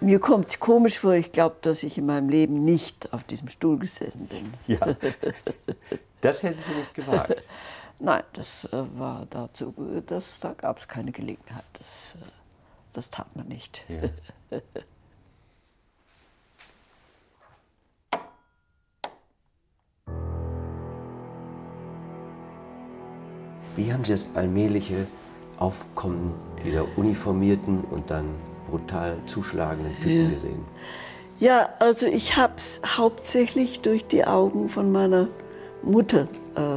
Mir kommt es komisch vor, ich glaube, dass ich in meinem Leben nicht auf diesem Stuhl gesessen bin. Ja, das hätten Sie nicht gewagt. Nein, das war dazu, da gab es keine Gelegenheit. Das tat man nicht. Ja. Wie haben Sie das allmähliche Aufkommen dieser uniformierten und dann brutal zuschlagenden Typen gesehen? Ja, also ich habe es hauptsächlich durch die Augen von meiner Mutter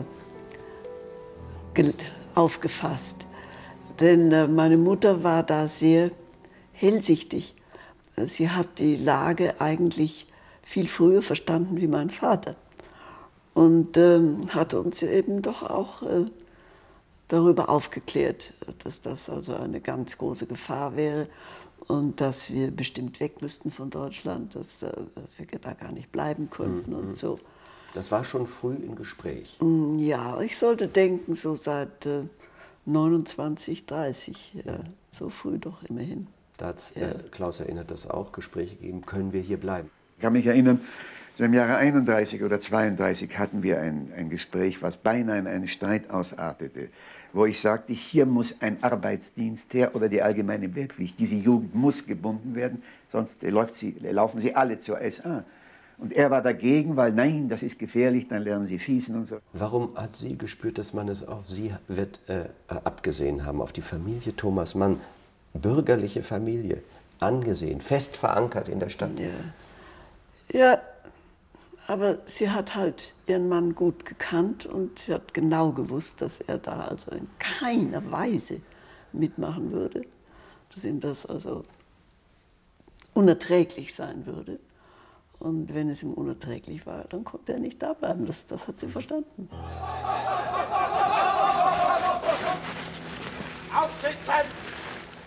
aufgefasst. Denn meine Mutter war da sehr hellsichtig. Sie hat die Lage eigentlich viel früher verstanden wie mein Vater. Und hat uns eben doch auch darüber aufgeklärt, dass das also eine ganz große Gefahr wäre und dass wir bestimmt weg müssten von Deutschland, dass wir da gar nicht bleiben könnten und so. Das war schon früh im Gespräch. Ja, ich sollte denken, so seit 29, 30, so früh doch immerhin. Da hat Klaus erinnert das auch, Gespräche gegeben, können wir hier bleiben? Ich kann mich erinnern, so im Jahre 31 oder 32 hatten wir ein Gespräch, was beinahe in einen Streit ausartete, wo ich sagte, hier muss ein Arbeitsdienst her oder die allgemeine Wehrpflicht. Diese Jugend muss gebunden werden, sonst laufen sie alle zur SA. Und er war dagegen, weil nein, das ist gefährlich, dann lernen sie schießen und so. Warum hat sie gespürt, dass man es auf sie wird abgesehen haben, auf die Familie Thomas Mann, bürgerliche Familie, angesehen, fest verankert in der Stadt? Ja, aber sie hat halt ihren Mann gut gekannt und sie hat genau gewusst, dass er da also in keiner Weise mitmachen würde, dass ihm das also unerträglich sein würde. Und wenn es ihm unerträglich war, dann konnte er nicht da bleiben. Das hat sie verstanden.